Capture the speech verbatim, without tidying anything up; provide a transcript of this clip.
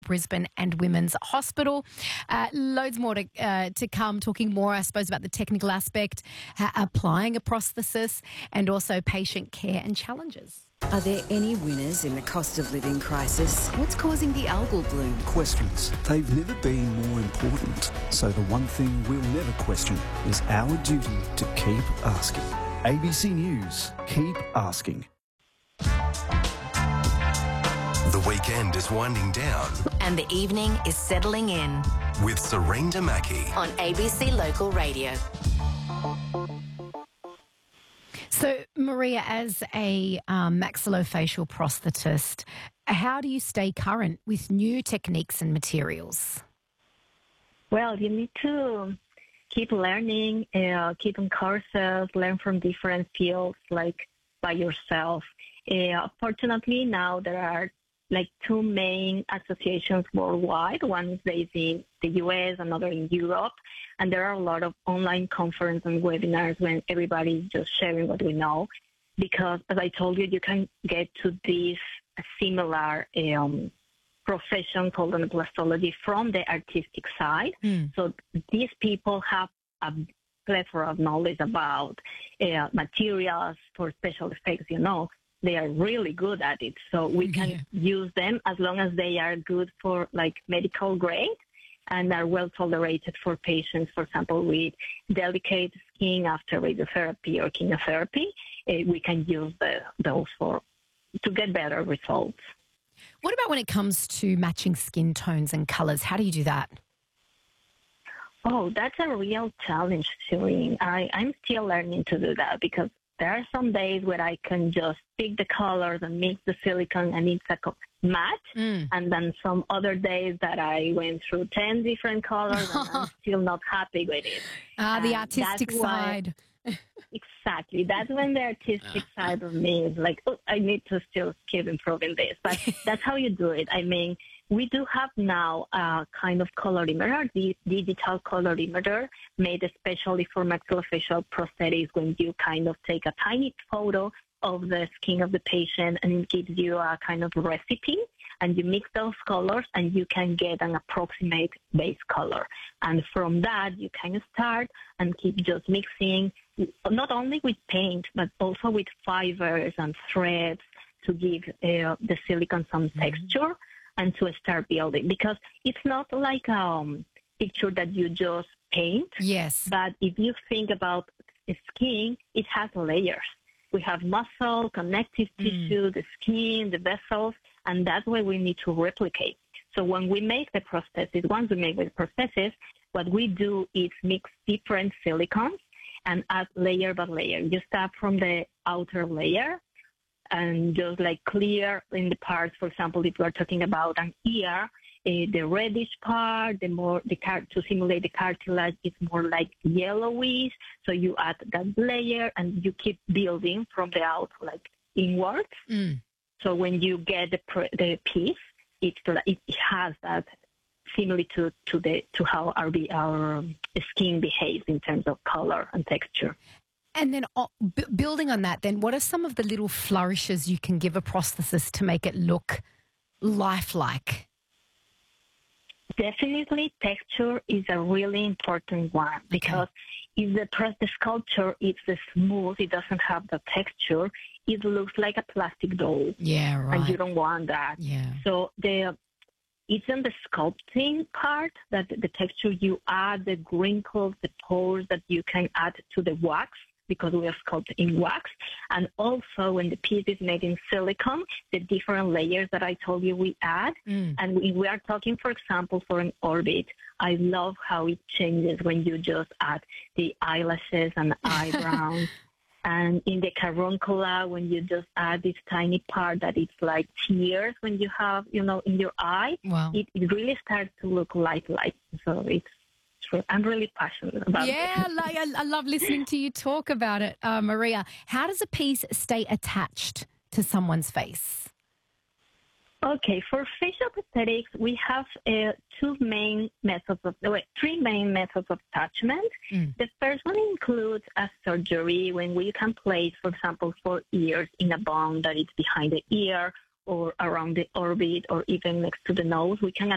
Brisbane and Women's Hospital. Uh, loads more to, uh, to come, talking more, I suppose, about the technical aspect, uh, applying a prosthesis, and also patient care and challenges. Are there any winners in the cost of living crisis? What's causing the algal bloom? Questions. They've never been more important. So the one thing we'll never question is our duty to keep asking. A B C News. Keep asking. The weekend is winding down. And the evening is settling in. With Sarita Mackey. On A B C Local Radio. So, Maria, as a um, maxillofacial prosthetist, how do you stay current with new techniques and materials? Well, you need to keep learning, uh, keep in courses, learn from different fields, like by yourself. Uh, fortunately, now there are like two main associations worldwide. One is based in the U S, another in Europe. And there are a lot of online conferences and webinars when everybody is just sharing what we know. Because, as I told you, you can get to this similar um, profession called anaplastology from the artistic side. Mm. So these people have a plethora of knowledge about uh, materials for special effects, you know. They are really good at it. So we can yeah. use them as long as they are good for, like, medical grade and are well tolerated for patients, for example, with delicate skin after radiotherapy or chemotherapy. Uh, we can use the, those for to get better results. What about when it comes to matching skin tones and colours? How do you do that? Oh, that's a real challenge, Shireen. I, I'm still learning to do that because there are some days where I can just pick the colors and mix the silicone and it's a match. Mm. And then some other days that I went through ten different colors and I'm still not happy with it. Ah, the artistic side. Why, exactly. That's when the artistic side of me is like, oh, I need to still keep improving this. But that's how you do it. I mean, we do have now a kind of colorimeter, the digital colorimeter, made especially for maxillofacial prosthetics when you kind of take a tiny photo of the skin of the patient and it gives you a kind of recipe and you mix those colors and you can get an approximate base color. And from that, you can start and keep just mixing, not only with paint, but also with fibers and threads to give uh, the silicone some mm-hmm. texture and to start building. Because it's not like a um, picture that you just paint. Yes. But if you think about skin, it has layers. We have muscle, connective mm. tissue, the skin, the vessels, and that's what we need to replicate. So when we make the prosthesis, once we make the prosthesis, what we do is mix different silicones and add layer by layer. You start from the outer layer and just like clear in the parts. For example, if we are talking about an ear, Uh, the reddish part, the more the car- to simulate the cartilage, it's more like yellowish. So you add that layer and you keep building from the out, like inwards. Mm. So when you get the pr- the piece, it it has that similar to to the to how our our skin behaves in terms of color and texture. And then uh, b- building on that, then what are some of the little flourishes you can give a prosthesis to make it look lifelike? Definitely, texture is a really important one because okay. if the, the sculpture is smooth, it doesn't have the texture, it looks like a plastic doll. Yeah, right. And you don't want that. Yeah. So the it's in the sculpting part that the texture you add, the wrinkles, the pores that you can add to the wax, because we are sculpted in wax. And also when the piece is made in silicone, the different layers that I told you we add. Mm. And we, we are talking, for example, for an orbit. I love how it changes when you just add the eyelashes and eyebrows. And in the carunculus, when you just add this tiny part that it's like tears when you have, you know, in your eye, wow. it, it really starts to look lifelike. So it's I'm really passionate about yeah, it. Yeah, I, I love listening to you talk about it, uh, Maria. How does a piece stay attached to someone's face? Okay, for facial prosthetics, we have uh, two main methods of, wait, three main methods of attachment. Mm. The first one includes a surgery when we can place, for example, for ears in a bone that is behind the ear or around the orbit or even next to the nose. We can